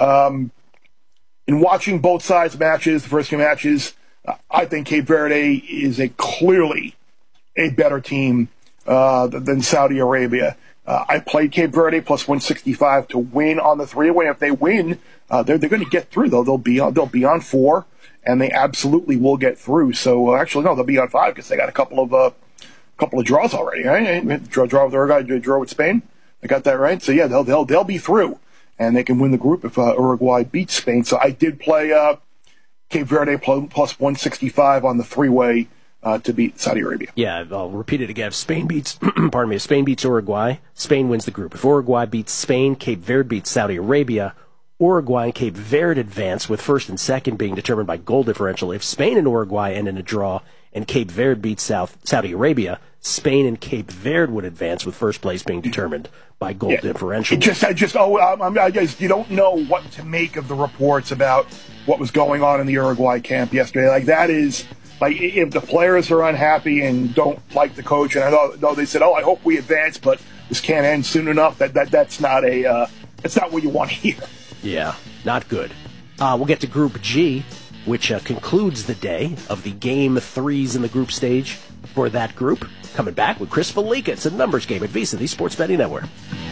In watching both sides matches, the first 2 matches, I think Cape Verde is clearly a better team than Saudi Arabia. I played Cape Verde plus 165 to win on the 3-way. If they win, they're going to get through. Though they'll be on 4, and they absolutely will get through. So actually, no, they'll be on 5 because they got a couple of draws already. Right? Draw with Uruguay, draw with Spain. I got that right. So yeah, they'll be through, and they can win the group if Uruguay beats Spain. So I did play Cape Verde plus 165 on the 3-way. To beat Saudi Arabia. Yeah, I'll repeat it again. If Spain beats, if Spain beats Uruguay, Spain wins the group. If Uruguay beats Spain, Cape Verde beats Saudi Arabia. Uruguay and Cape Verde advance, with first and second being determined by goal differential. If Spain and Uruguay end in a draw and Cape Verde beats Saudi Arabia, Spain and Cape Verde would advance, with first place being determined by goal differential. You don't know what to make of the reports about what was going on in the Uruguay camp yesterday. Like, that is. Like, if the players are unhappy and don't like the coach, and I know they said, I hope we advance, but this can't end soon enough. That's not what you want to hear. Yeah, not good. We'll get to Group G, which concludes the day of the Game 3s in the group stage for that group. Coming back with Chris Felica. It's a numbers game at VSiN, the Sports Betting Network.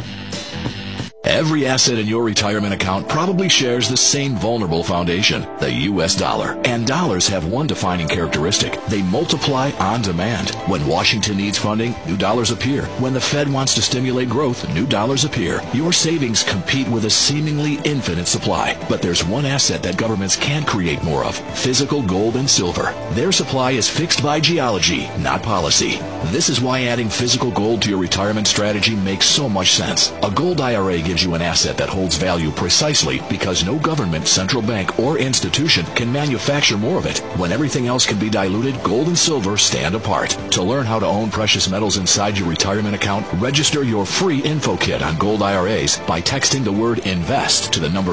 Every asset in your retirement account probably shares the same vulnerable foundation, the U.S. dollar. And dollars have one defining characteristic. They multiply on demand. When Washington needs funding, new dollars appear. When the Fed wants to stimulate growth, new dollars appear. Your savings compete with a seemingly infinite supply. But there's one asset that governments can't create more of: physical gold and silver. Their supply is fixed by geology, not policy. This is why adding physical gold to your retirement strategy makes so much sense. A gold IRA gives you an asset that holds value precisely because no government, central bank, or institution can manufacture more of it. When everything else can be diluted, gold and silver stand apart. To learn how to own precious metals inside your retirement account, register your free info kit on gold IRAs by texting the word INVEST to the number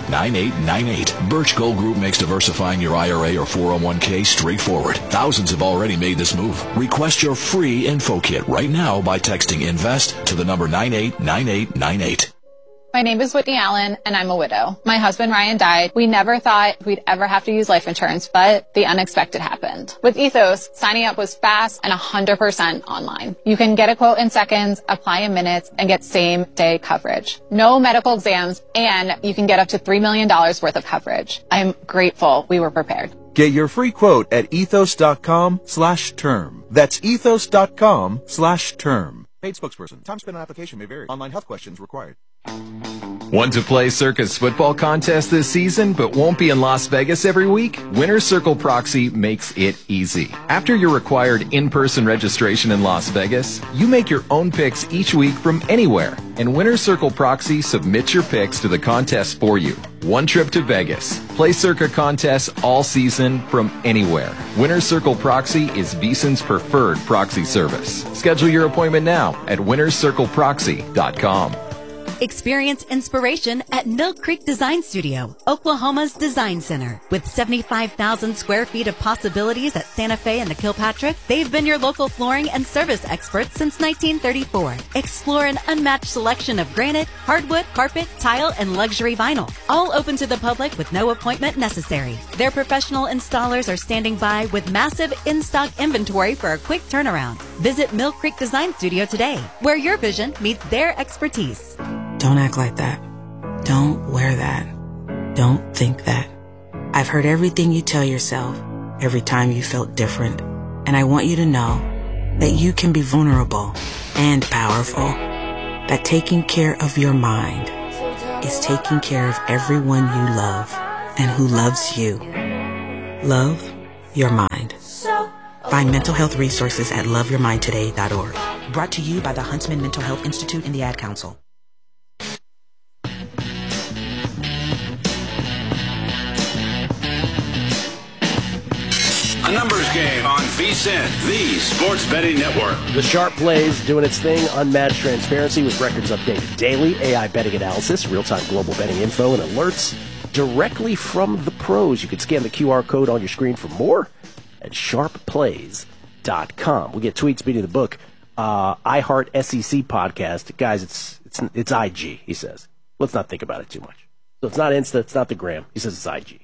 989898. Birch Gold Group makes diversifying your IRA or 401k straightforward. Thousands have already made this move. Request your free info kit right now by texting INVEST to the number 989898. My name is Whitney Allen, and I'm a widow. My husband, Ryan, died. We never thought we'd ever have to use life insurance, but the unexpected happened. With Ethos, signing up was fast and 100% online. You can get a quote in seconds, apply in minutes, and get same-day coverage. No medical exams, and you can get up to $3 million worth of coverage. I'm grateful we were prepared. Get your free quote at ethos.com/term. That's ethos.com/term. Paid spokesperson. Time spent on application may vary. Online health questions required. Want to play Circa's football contest this season but won't be in Las Vegas every week? Winner's Circle Proxy makes it easy. After your required in-person registration in Las Vegas, you make your own picks each week from anywhere, and Winner's Circle Proxy submits your picks to the contest for you. One trip to Vegas. Play Circa contests all season from anywhere. Winner's Circle Proxy is VSiN's preferred proxy service. Schedule your appointment now at winnerscircleproxy.com. Experience inspiration at Mill Creek Design Studio, Oklahoma's design center. With 75,000 square feet of possibilities at Santa Fe and the Kilpatrick, they've been your local flooring and service experts since 1934. Explore an unmatched selection of granite, hardwood, carpet, tile, and luxury vinyl. All open to the public with no appointment necessary. Their professional installers are standing by with massive in-stock inventory for a quick turnaround. Visit Mill Creek Design Studio today, where your vision meets their expertise. Don't act like that. Don't wear that. Don't think that. I've heard everything you tell yourself every time you felt different. And I want you to know that you can be vulnerable and powerful. That taking care of your mind is taking care of everyone you love and who loves you. Love your mind. Find mental health resources at loveyourmindtoday.org. Brought to you by the Huntsman Mental Health Institute and the Ad Council. A numbers game on VSiN, the Sports Betting Network. The Sharp Plays doing its thing, unmatched transparency with records updated daily, AI betting analysis, real-time global betting info, and alerts directly from the pros. You can scan the QR code on your screen for more at sharpplays.com. We'll get tweets beating the book. iHeart SEC podcast. Guys, it's IG, he says. Let's not think about it too much. So it's not Insta, it's not the Gram. He says it's IG.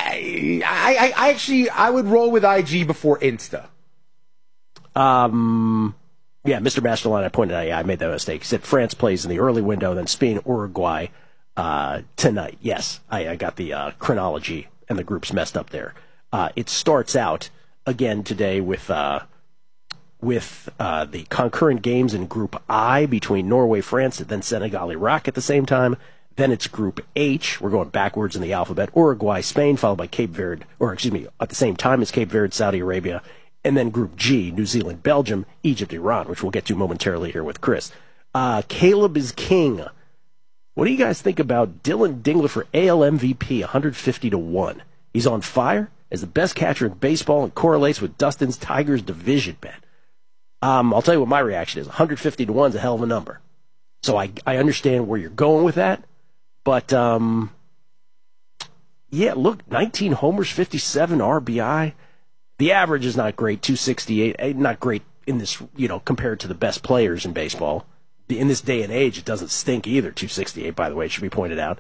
I would roll with IG before Insta. Yeah, Mr. Masterline, I pointed out, I made that mistake. He said France plays in the early window, then Spain, Uruguay tonight. Yes, I got the chronology and the groups messed up there. It starts out again today with the concurrent games in Group I between Norway, France, and then Senegal, Iraq at the same time. Then it's Group H. We're going backwards in the alphabet. Uruguay, Spain, followed by Cape Verde, at the same time as Cape Verde, Saudi Arabia. And then Group G, New Zealand, Belgium, Egypt, Iran, which we'll get to momentarily here with Chris. Caleb is king. What do you guys think about Dylan Dingler for AL MVP, 150-1? He's on fire as the best catcher in baseball and correlates with Dustin's Tigers division bet. I'll tell you what my reaction is. 150-1 is a hell of a number. So I understand where you're going with that. But, yeah, look, 19 homers, 57 RBI. The average is not great, 268. Not great in this, compared to the best players in baseball. In this day and age, it doesn't stink either, 268, by the way, it should be pointed out.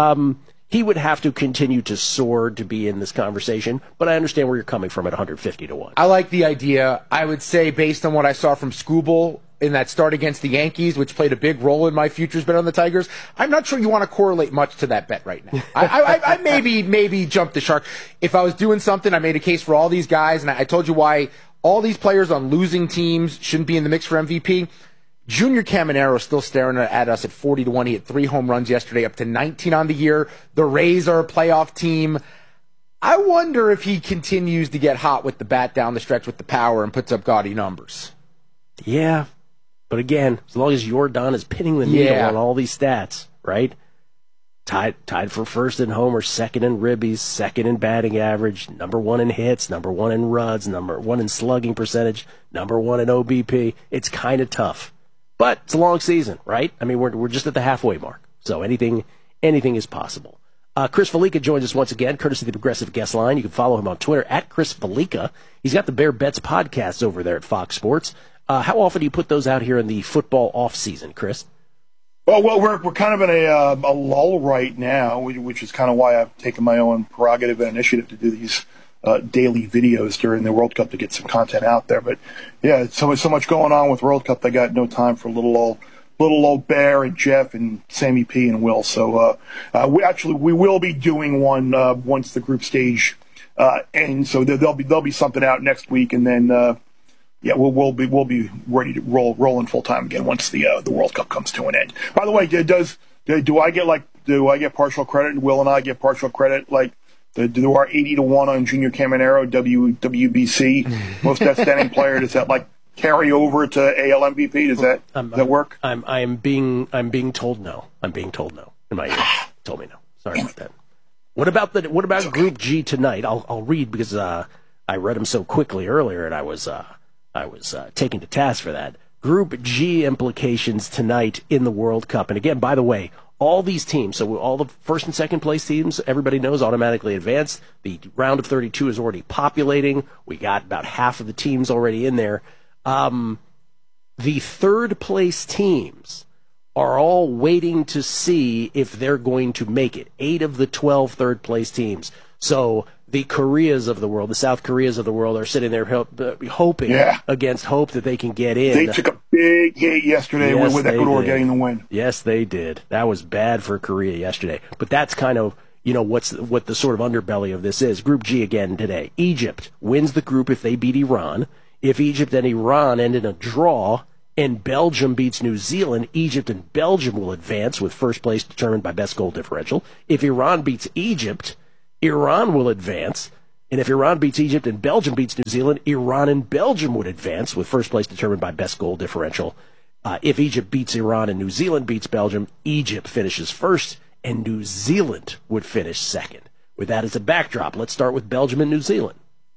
He would have to continue to soar to be in this conversation, but I understand where you're coming from at 150-1. I like the idea. I would say, based on what I saw from Skubal in that start against the Yankees, which played a big role in my futures bet on the Tigers, I'm not sure you want to correlate much to that bet right now. I maybe jump the shark. If I was doing something, I made a case for all these guys, and I told you why all these players on losing teams shouldn't be in the mix for MVP. Junior Caminero is still staring at us at 40-1. He hit 3 home runs yesterday, up to 19 on the year. The Rays are a playoff team. I wonder if he continues to get hot with the bat down the stretch with the power and puts up gaudy numbers. Yeah. But again, as long as Jordan is pinning the needle on all these stats, right? Tied for first in homers, second in ribbies, second in batting average, number 1 in hits, number 1 in runs, number 1 in slugging percentage, number 1 in OBP. It's kind of tough. But it's a long season, right? I mean, we're just at the halfway mark. So anything is possible. Chris Felica joins us once again, courtesy of the Progressive Guest Line. You can follow him on Twitter at Chris Felica. He's got the Bear Bets podcasts over there at Fox Sports. How often do you put those out here in the football off season, Chris? Well, we're kind of in a lull right now, which is kind of why I've taken my own prerogative and initiative to do these daily videos during the World Cup to get some content out there. But yeah, so much going on with World Cup. I got no time for little old Bear and Jeff and Sammy P and Will. So we will be doing one once the group stage ends. So there'll be something out next week, and then. We'll be ready to roll in full time again once the World Cup comes to an end. By the way, do I get partial credit? Will and I get partial credit? Like, do our 80-1 on Junior Caminero, WBC, most outstanding player? Does that carry over to AL MVP? Does that work? I'm being told no. I'm being told no. In my ear, told me no. Sorry about that. What about Group G tonight? I'll read because I read them so quickly earlier, and I was taken to task for that. Group G implications tonight in the World Cup. And again, by the way, all these teams, so all the first and second place teams, everybody knows automatically advanced. The round of 32 is already populating. We got about half of the teams already in there. The third place teams are all waiting to see if they're going to make it. 8 of the 12 third place teams. So the Koreas of the world, the South Koreas of the world, are sitting there hoping against hope that they can get in. They took a big hit yesterday with Ecuador getting the win. Yes, they did. That was bad for Korea yesterday. But that's kind of, what the sort of underbelly of this is. Group G again today. Egypt wins the group if they beat Iran. If Egypt and Iran end in a draw and Belgium beats New Zealand, Egypt and Belgium will advance with first place determined by best goal differential. If Iran beats Egypt, Iran will advance. And if Iran beats Egypt and Belgium beats New Zealand, Iran and Belgium would advance with first place determined by best goal differential. If Egypt beats Iran and New Zealand beats Belgium, Egypt finishes first and New Zealand would finish second. With that as a backdrop, let's start with Belgium and New Zealand.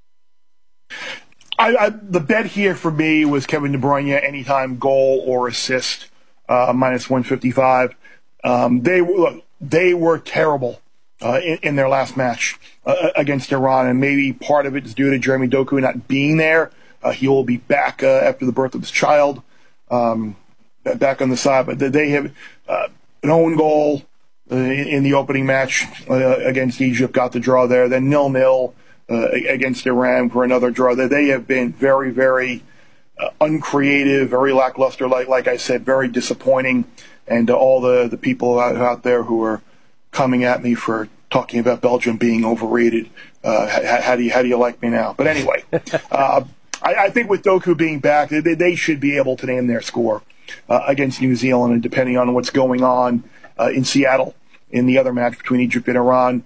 The bet here for me was Kevin De Bruyne anytime goal or assist, minus 155. They were terrible in their last match against Iran, and maybe part of it is due to Jeremy Doku not being there. He will be back after the birth of his child, back on the side. But they have an own goal in the opening match against Egypt, got the draw there. Then 0-0 against Iran for another draw. They have been very, very uncreative, very lackluster. Like I said, very disappointing. And all the people out there who are coming at me for talking about Belgium being overrated, how do you like me now? But anyway, I think with Doku being back, they should be able to name their score against New Zealand, and depending on what's going on in Seattle in the other match between Egypt and Iran,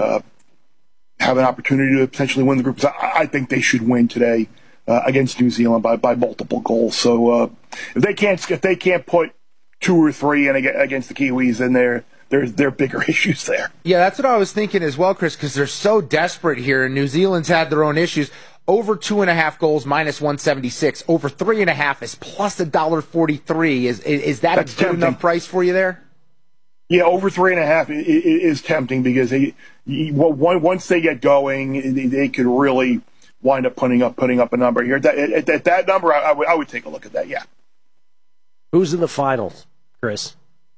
have an opportunity to potentially win the group. I think they should win today against New Zealand by multiple goals. So if they can't put 2 or 3 in against the Kiwis, then there are bigger issues there. Yeah, that's what I was thinking as well, Chris, because they're so desperate here, and New Zealand's had their own issues. Over 2.5 goals, minus 176. Over 3.5 is plus $1.43. Is that a good enough price for you there? Yeah, over 3.5 is tempting because once they get going, they could really wind up putting up a number here. At that number, I would take a look at that. Yeah. Who's in the finals, Chris?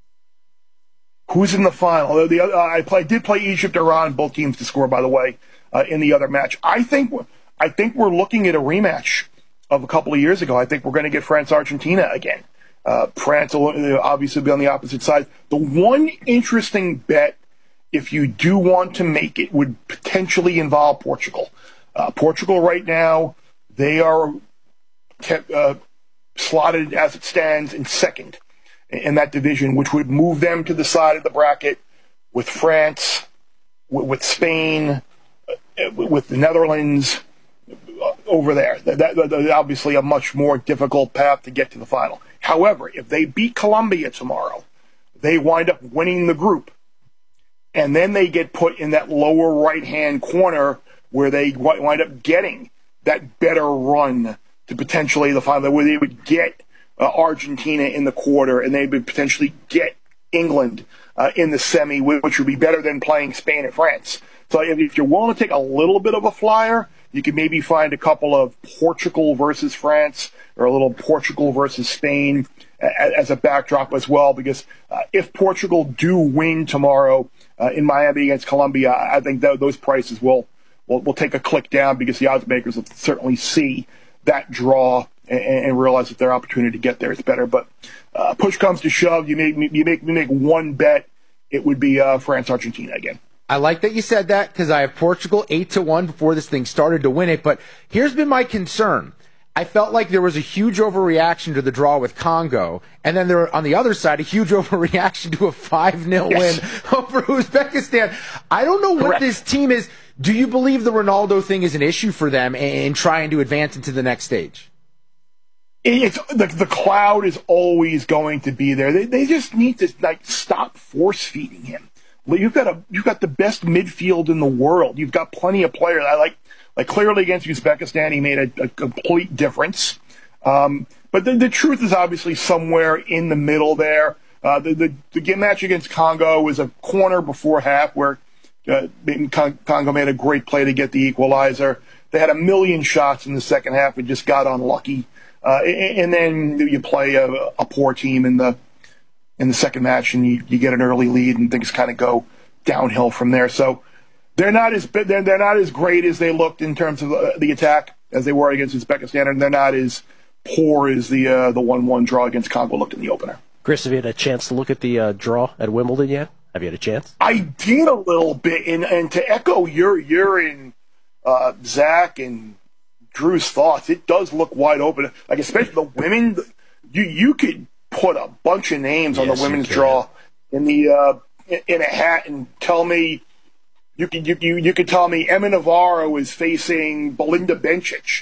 Who's in the final? I did play Egypt, Iran, both teams to score, by the way, in the other match. I think we're looking at a rematch of a couple of years ago. I think we're going to get France-Argentina again. France will obviously be on the opposite side. The one interesting bet, if you do want to make it, would potentially involve Portugal. Portugal right now, they are slotted as it stands in second in that division, which would move them to the side of the bracket with France, with Spain, with the Netherlands over there. That's obviously a much more difficult path to get to the final. However, if they beat Colombia tomorrow, they wind up winning the group. And then they get put in that lower right-hand corner where they wind up getting that better run to potentially the final, where they would get Argentina in the quarter, and they would potentially get England in the semi, which would be better than playing Spain and France. So if you're willing to take a little bit of a flyer, you could maybe find a couple of Portugal versus France or a little Portugal versus Spain as a backdrop as well, because if Portugal do win tomorrow in Miami against Colombia, I think those prices will take a click down, because the odds makers will certainly see that draw and realize that their opportunity to get there is better. But push comes to shove, you make one bet, it would be France-Argentina again. I like that you said that, because I have Portugal 8-1 before this thing started to win it. But here's been my concern. I felt like there was a huge overreaction to the draw with Congo, and then there, on the other side, a huge overreaction to a 5-0 win over Uzbekistan. I don't know what this team is. Do you believe the Ronaldo thing is an issue for them in trying to advance into the next stage? It's the cloud is always going to be there. They just need to stop force feeding him. You've got the best midfield in the world. You've got plenty of players. Like clearly against Uzbekistan, he made a complete difference. But the truth is obviously somewhere in the middle there. The game match against Congo was a corner before half where Congo made a great play to get the equalizer. They had 1 million shots in the second half and just got unlucky. And then you play a poor team in the second match, and you get an early lead, and things kind of go downhill from there. So They're not as great as they looked in terms of the attack as they were against Uzbekistan, and they're not as poor as the 1-1 draw against Congo looked in the opener. Chris, have you had a chance to look at the draw at Wimbledon yet? Have you had a chance? I did a little bit, and to echo your and Zach and Drew's thoughts, it does look wide open. Like especially the women, you could put a bunch of names on the women's draw in a hat and tell me you could tell me Emma Navarro is facing Belinda Bencic.